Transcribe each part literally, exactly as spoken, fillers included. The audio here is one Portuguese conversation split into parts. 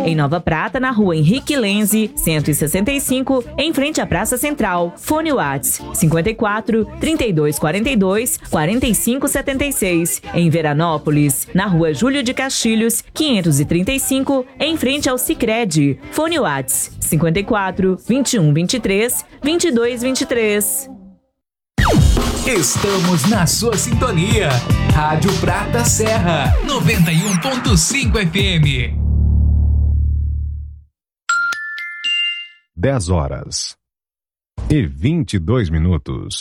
Em Nova Prata, na rua Henrique Lenze, cento e sessenta e cinco, em frente à Praça Central. Fone Whats cinquenta e quatro, trinta e dois quarenta e dois, quarenta e cinco setenta e seis. Em Veranópolis, na rua Júlio de Castilhos, quinhentos e trinta e cinco, em frente ao Sicredi. Fone Whats cinquenta e quatro, vinte e um vinte e três, vinte e dois vinte e três. Estamos na sua sintonia. Rádio Prata Serra, noventa e um ponto cinco F M. dez horas e vinte e dois minutos.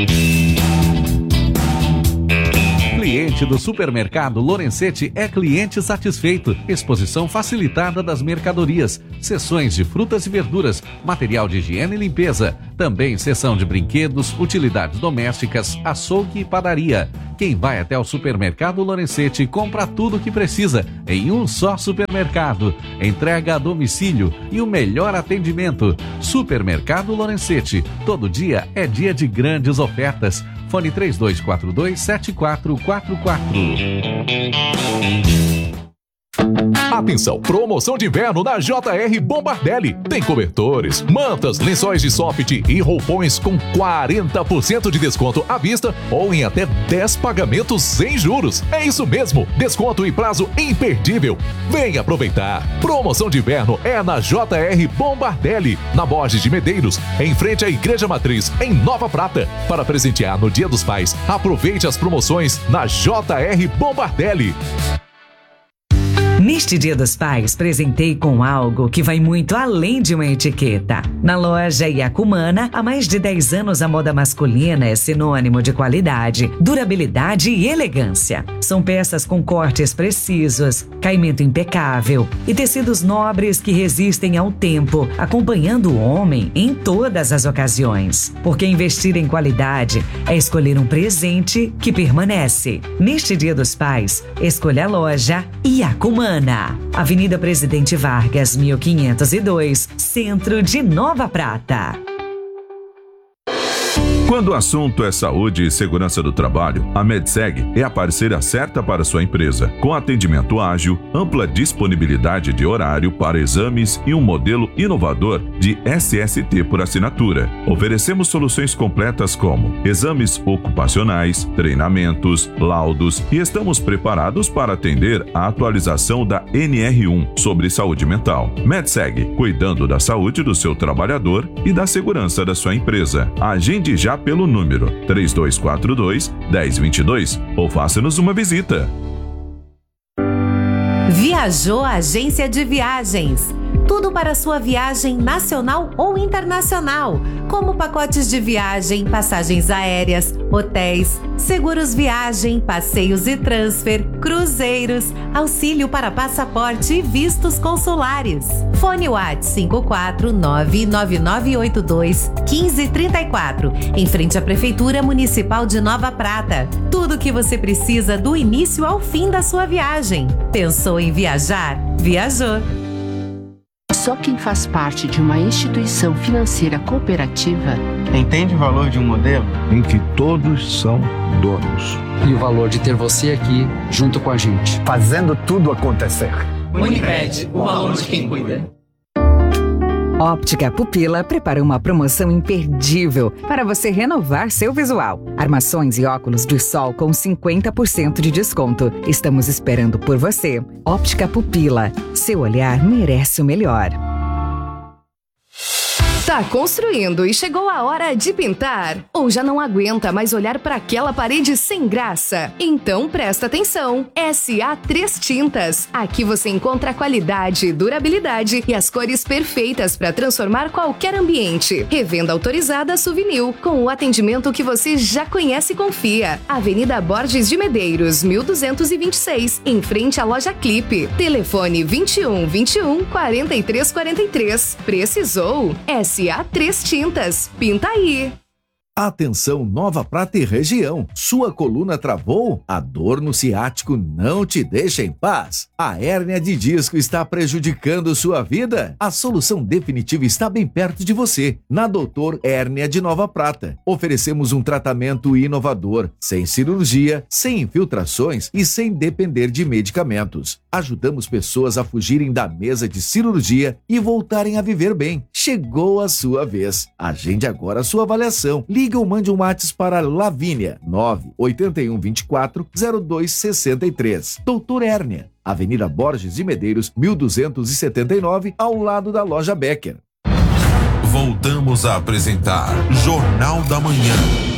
Cliente do Supermercado Lorenzetti é cliente satisfeito. Exposição facilitada das mercadorias, seções de frutas e verduras, material de higiene e limpeza, também seção de brinquedos, utilidades domésticas, açougue e padaria. Quem vai até o Supermercado Lorenzetti compra tudo o que precisa em um só supermercado. Entrega a domicílio e o melhor atendimento. Supermercado Lorenzetti. Todo dia é dia de grandes ofertas. Fone três dois quatro dois, sete quatro quatro quatro. Atenção, promoção de inverno na J R Bombardelli. Tem cobertores, mantas, lençóis de soft e roupões com quarenta por cento de desconto à vista ou em até dez pagamentos sem juros. É isso mesmo, desconto e prazo imperdível. Vem aproveitar. Promoção de inverno é na J R Bombardelli, na Borges de Medeiros, em frente à Igreja Matriz, em Nova Prata. Para presentear no Dia dos Pais, aproveite as promoções na J R Bombardelli. Neste Dia dos Pais, presentei com algo que vai muito além de uma etiqueta. Na loja Iacumana, há mais de dez anos a moda masculina é sinônimo de qualidade, durabilidade e elegância. São peças com cortes precisos, caimento impecável e tecidos nobres que resistem ao tempo, acompanhando o homem em todas as ocasiões. Porque investir em qualidade é escolher um presente que permanece. Neste Dia dos Pais, escolha a loja Iacumana. Avenida Presidente Vargas, mil quinhentos e dois, Centro de Nova Prata. Quando o assunto é saúde e segurança do trabalho, a Medseg é a parceira certa para sua empresa, com atendimento ágil, ampla disponibilidade de horário para exames e um modelo inovador de S S T por assinatura. Oferecemos soluções completas como exames ocupacionais, treinamentos, laudos e estamos preparados para atender a atualização da N R um sobre saúde mental. Medseg, cuidando da saúde do seu trabalhador e da segurança da sua empresa. Agende já pelo número três dois quatro dois, um zero dois dois ou faça-nos uma visita. Viajou a Agência de Viagens. Tudo para sua viagem nacional ou internacional, como pacotes de viagem, passagens aéreas, hotéis, seguros viagem, passeios e transfer, cruzeiros, auxílio para passaporte e vistos consulares. Fone Whats cinco quatro nove nove nove oito dois, um cinco três quatro, em frente à Prefeitura Municipal de Nova Prata. Tudo o que você precisa do início ao fim da sua viagem. Pensou em viajar? Viajou! Só quem faz parte de uma instituição financeira cooperativa entende o valor de um modelo em que todos são donos. E o valor de ter você aqui junto com a gente, fazendo tudo acontecer. Unimed, o valor de quem cuida. Óptica Pupila prepara uma promoção imperdível para você renovar seu visual. Armações e óculos de sol com cinquenta por cento de desconto. Estamos esperando por você. Óptica Pupila. Seu olhar merece o melhor. Tá construindo e chegou a hora de pintar? Ou já não aguenta mais olhar para aquela parede sem graça? Então presta atenção! S A três Tintas. Aqui você encontra qualidade, durabilidade e as cores perfeitas para transformar qualquer ambiente. Revenda autorizada Suvinil, com o atendimento que você já conhece e confia. Avenida Borges de Medeiros, mil duzentos e vinte e seis, em frente à loja Clipe. Telefone vinte e um, vinte e um, quarenta e três quarenta e três. Precisou? S A três Tintas. Pinta aí! Atenção Nova Prata e região, sua coluna travou? A dor no ciático não te deixa em paz? A hérnia de disco está prejudicando sua vida? A solução definitiva está bem perto de você, na Doutor Hérnia de Nova Prata. Oferecemos um tratamento inovador, sem cirurgia, sem infiltrações e sem depender de medicamentos. Ajudamos pessoas a fugirem da mesa de cirurgia e voltarem a viver bem. Chegou a sua vez. Agende agora a sua avaliação. Liga ou mande um WhatsApp para Lavínia nove oito um dois quatro zero dois seis três. Doutor Hérnia, Avenida Borges de Medeiros, mil duzentos e setenta e nove, ao lado da Loja Becker. Voltamos a apresentar Jornal da Manhã.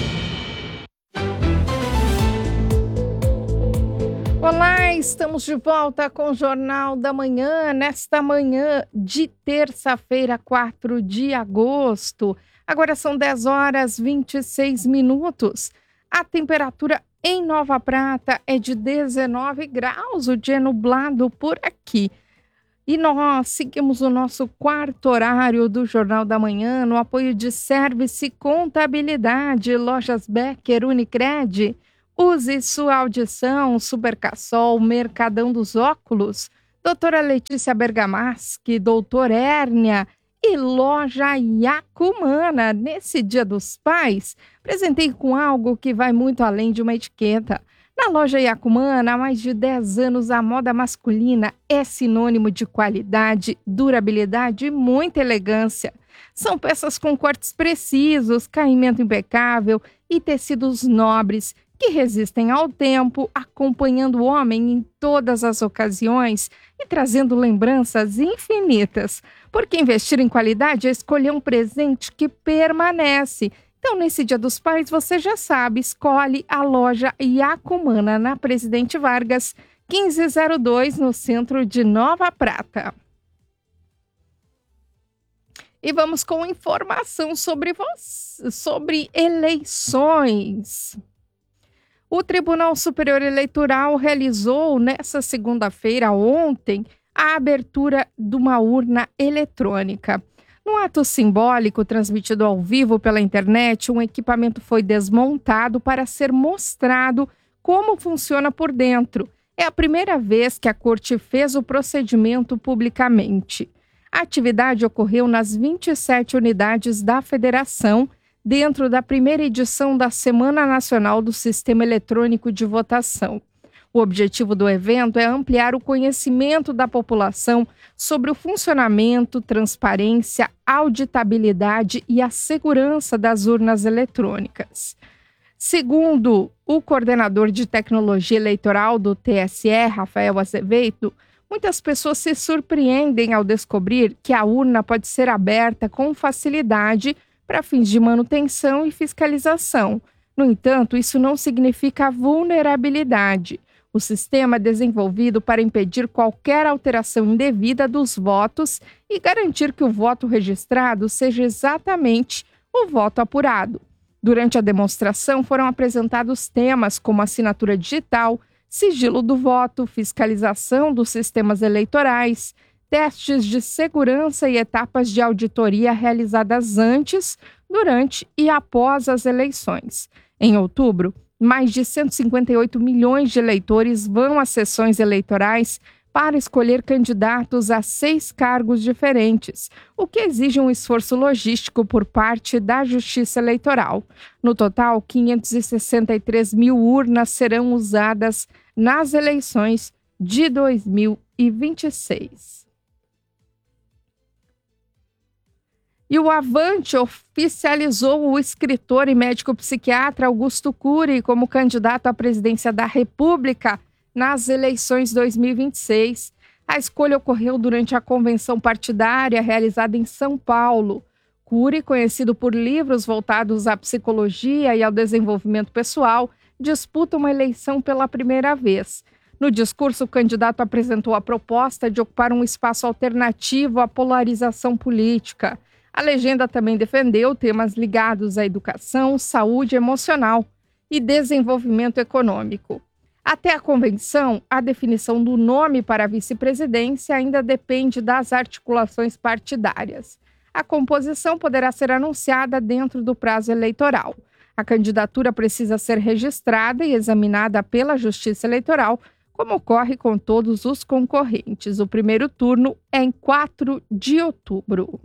Olá, estamos de volta com o Jornal da Manhã, nesta manhã de terça-feira, quatro de agosto. Agora são dez horas e vinte e seis minutos. A temperatura em Nova Prata é de dezenove graus, o dia é nublado por aqui. E nós seguimos o nosso quarto horário do Jornal da Manhã no apoio de Service Contabilidade, Lojas Becker, Unicred. Use sua audição, Supercassol, Mercadão dos Óculos, Doutora Letícia Bergamaschi, Doutor Hérnia e Loja Yacumana. Nesse Dia dos Pais, presentei com algo que vai muito além de uma etiqueta. Na Loja Yacumana, há mais de dez anos, a moda masculina é sinônimo de qualidade, durabilidade e muita elegância. São peças com cortes precisos, caimento impecável e tecidos nobres que resistem ao tempo, acompanhando o homem em todas as ocasiões e trazendo lembranças infinitas. Porque investir em qualidade é escolher um presente que permanece. Então, nesse Dia dos Pais, você já sabe, escolhe a Loja Yacumana, na Presidente Vargas, quinze zero dois, no centro de Nova Prata. E vamos com informação sobre, você, sobre eleições. O Tribunal Superior Eleitoral realizou, nesta segunda-feira, ontem, a abertura de uma urna eletrônica. Num ato simbólico transmitido ao vivo pela internet, um equipamento foi desmontado para ser mostrado como funciona por dentro. É a primeira vez que a Corte fez o procedimento publicamente. A atividade ocorreu nas vinte e sete unidades da Federação, dentro da primeira edição da Semana Nacional do Sistema Eletrônico de Votação. O objetivo do evento é ampliar o conhecimento da população sobre o funcionamento, transparência, auditabilidade e a segurança das urnas eletrônicas. Segundo o coordenador de tecnologia eleitoral do T S E, Rafael Azevedo, muitas pessoas se surpreendem ao descobrir que a urna pode ser aberta com facilidade para fins de manutenção e fiscalização. No entanto, isso não significa vulnerabilidade. O sistema é desenvolvido para impedir qualquer alteração indevida dos votos e garantir que o voto registrado seja exatamente o voto apurado. Durante a demonstração, foram apresentados temas como assinatura digital, sigilo do voto, fiscalização dos sistemas eleitorais, testes de segurança e etapas de auditoria realizadas antes, durante e após as eleições. Em outubro, mais de cento e cinquenta e oito milhões de eleitores vão às sessões eleitorais para escolher candidatos a seis cargos diferentes, o que exige um esforço logístico por parte da Justiça Eleitoral. No total, quinhentas e sessenta e três mil urnas serão usadas nas eleições de dois mil e vinte e seis. E o Avante oficializou o escritor e médico psiquiatra Augusto Cury como candidato à presidência da República nas eleições dois mil e vinte e seis. A escolha ocorreu durante a convenção partidária realizada em São Paulo. Cury, conhecido por livros voltados à psicologia e ao desenvolvimento pessoal, disputa uma eleição pela primeira vez. No discurso, o candidato apresentou a proposta de ocupar um espaço alternativo à polarização política. A legenda também defendeu temas ligados à educação, saúde emocional e desenvolvimento econômico. Até a convenção, a definição do nome para a vice-presidência ainda depende das articulações partidárias. A composição poderá ser anunciada dentro do prazo eleitoral. A candidatura precisa ser registrada e examinada pela Justiça Eleitoral, como ocorre com todos os concorrentes. O primeiro turno é em quatro de outubro.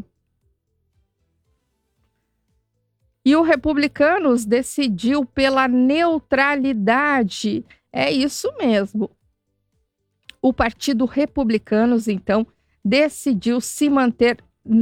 E o Republicanos decidiu pela neutralidade. É isso mesmo. O Partido Republicanos, então, decidiu se manter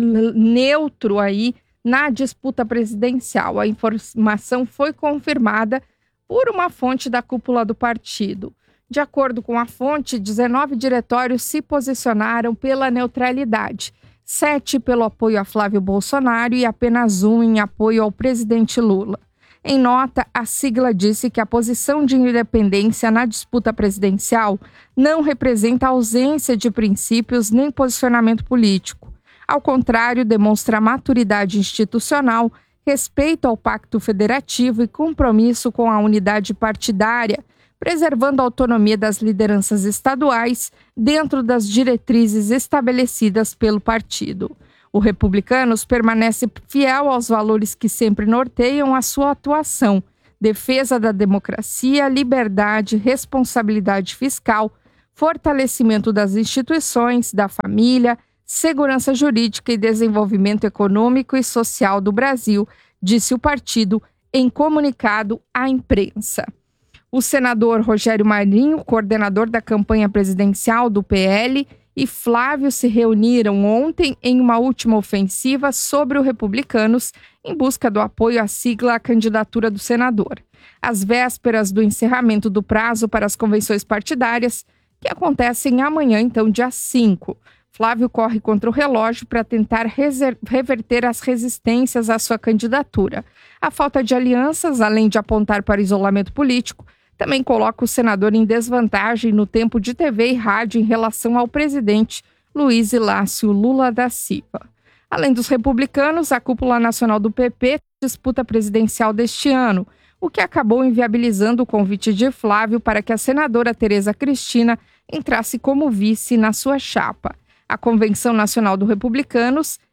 neutro aí na disputa presidencial. A informação foi confirmada por uma fonte da cúpula do partido. De acordo com a fonte, dezenove diretórios se posicionaram pela neutralidade, sete pelo apoio a Flávio Bolsonaro e apenas um em apoio ao presidente Lula. Em nota, a sigla disse que a posição de independência na disputa presidencial não representa ausência de princípios nem posicionamento político. Ao contrário, demonstra maturidade institucional, respeito ao pacto federativo e compromisso com a unidade partidária, preservando a autonomia das lideranças estaduais dentro das diretrizes estabelecidas pelo partido. O Republicanos permanece fiel aos valores que sempre norteiam a sua atuação: defesa da democracia, liberdade, responsabilidade fiscal, fortalecimento das instituições, da família, segurança jurídica e desenvolvimento econômico e social do Brasil, disse o partido em comunicado à imprensa. O senador Rogério Marinho, coordenador da campanha presidencial do P L, e Flávio se reuniram ontem em uma última ofensiva sobre o Republicanos em busca do apoio à sigla à candidatura do senador. Às vésperas do encerramento do prazo para as convenções partidárias, que acontecem amanhã, então, dia cinco. Flávio corre contra o relógio para tentar reverter as resistências à sua candidatura. A falta de alianças, além de apontar para o isolamento político, também coloca o senador em desvantagem no tempo de T V e rádio em relação ao presidente Luiz Inácio Lula da Silva. Além dos republicanos, a cúpula nacional do P P disputa presidencial deste ano, o que acabou inviabilizando o convite de Flávio para que a senadora Tereza Cristina entrasse como vice na sua chapa. A Convenção Nacional do Republicanos